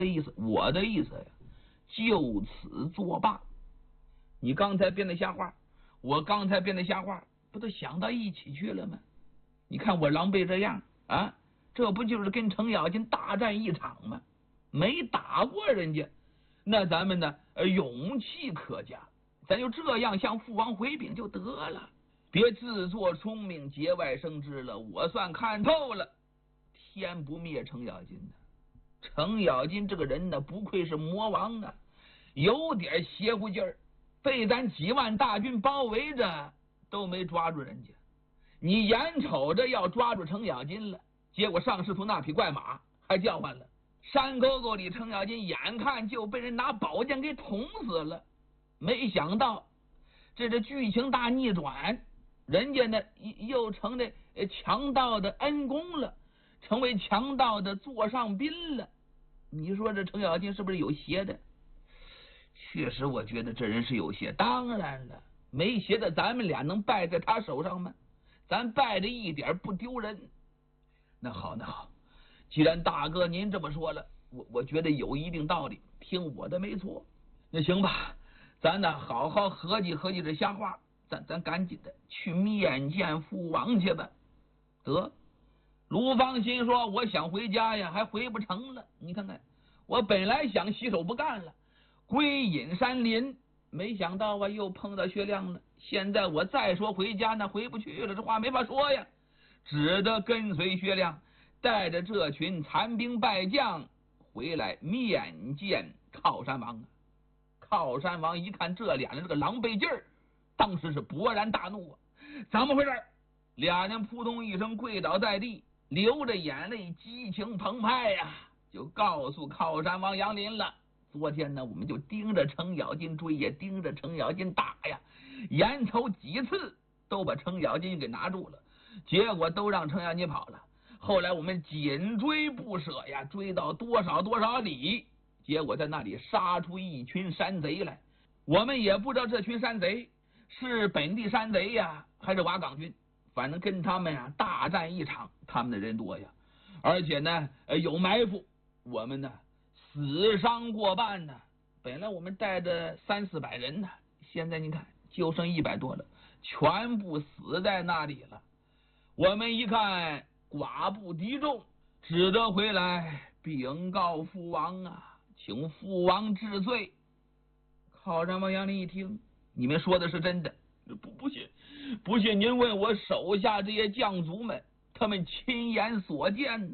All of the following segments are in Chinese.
我的意思呀，就此作罢。你刚才编的瞎话，我刚才编的瞎话，不都想到一起去了吗？你看我狼狈这样啊，这不就是跟程咬金大战一场吗？没打过人家，那咱们呢勇气可嘉，咱就这样向父王回禀就得了，别自作聪明节外生枝了。我算看透了，天不灭程咬金呢。程咬金这个人呢，不愧是魔王啊，有点邪乎劲儿，被咱几万大军包围着都没抓住人家。你眼瞅着要抓住程咬金了，结果上师徒那匹怪马还叫唤了，山沟沟里程咬金眼看就被人拿宝剑给捅死了。没想到这剧情大逆转，人家呢又成了强盗的恩公了，成为强盗的座上宾了。你说这程咬金是不是有邪的？确实我觉得这人是有邪。当然了，没邪的咱们俩能败在他手上吗？咱败的一点不丢人。那好，既然大哥您这么说了，我觉得有一定道理，听我的没错。那行吧，咱呢好好合计合计这瞎话，咱赶紧的去面见父王去吧。得，卢芳心说我想回家呀，还回不成了。你看看，我本来想洗手不干了，归隐山林，没想到啊又碰到薛亮了。现在我再说回家那回不去了，这话没法说呀，只得跟随薛亮，带着这群残兵败将回来面见靠山王。靠山王一看这俩人这个狼狈劲儿，当时是勃然大怒啊！怎么回事？俩人扑通一声跪倒在地，流着眼泪，激情澎湃呀，就告诉靠山王杨林了。昨天呢，我们就盯着程咬金追，也盯着程咬金打呀，眼瞅几次都把程咬金给拿住了，结果都让程咬金跑了。后来我们紧追不舍呀，追到多少里，结果在那里杀出一群山贼来。我们也不知道这群山贼是本地山贼呀，还是瓦岗军，反正跟他们呀大战一场，他们的人多呀，而且呢有埋伏，我们呢死伤过半呢。本来我们带着300-400人呢，现在你看就剩100多了，全部死在那里了。我们一看寡不敌众，只得回来禀告父王啊，请父王治罪。靠山王杨林一听，你们说的是真的？不信您问我手下这些将卒们，他们亲眼所见呢。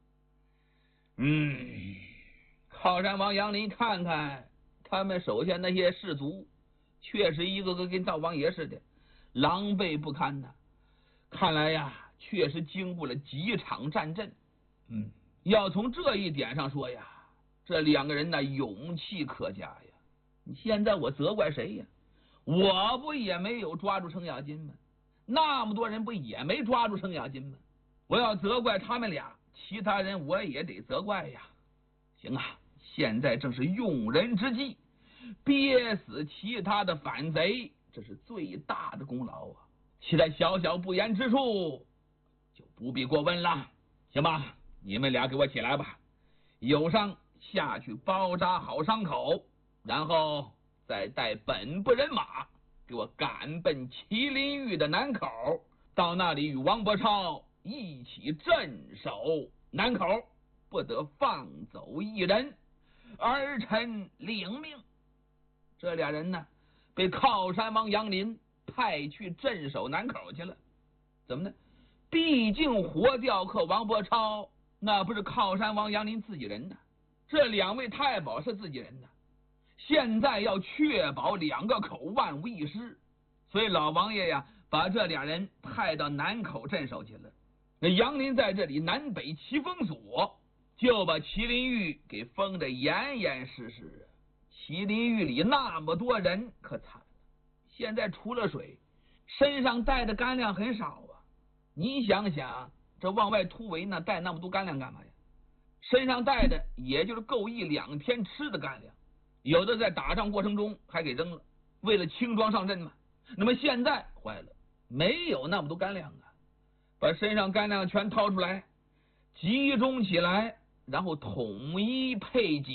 靠山王杨林看看他们手下那些士卒，确实一个个跟灶王爷似的，狼狈不堪呐。看来呀，确实经过了几场战阵。要从这一点上说呀，这两个人呢勇气可嘉呀。你现在我责怪谁呀？我不也没有抓住程咬金吗？那么多人不也没抓住程咬金吗？我要责怪他们俩，其他人我也得责怪呀。行啊，现在正是用人之际，憋死其他的反贼，这是最大的功劳啊。其他小小不言之处就不必过问了。行吧，你们俩给我起来吧，有伤下去包扎好伤口，然后再带本部人马给我赶奔麒麟峪的南口，到那里与王伯超一起镇守南口，不得放走一人。儿臣领命。这俩人呢，被靠山王杨林派去镇守南口去了。怎么呢？毕竟活吊客王伯超那不是靠山王杨林自己人呢，这两位太保是自己人呢。现在要确保2个口万无一失，所以老王爷呀把这俩人派到南口镇守去了。那杨林在这里南北齐封锁，就把麒麟峪给封得严严实实。麒麟峪里那么多人可惨了，现在除了水，身上带的干粮很少啊。你想想，这往外突围呢，带那么多干粮干嘛呀？身上带的也就是够1-2天吃的干粮，有的在打仗过程中还给扔了，为了轻装上阵嘛。那么现在坏了，没有那么多干粮啊，把身上干粮全掏出来，集中起来，然后统一配给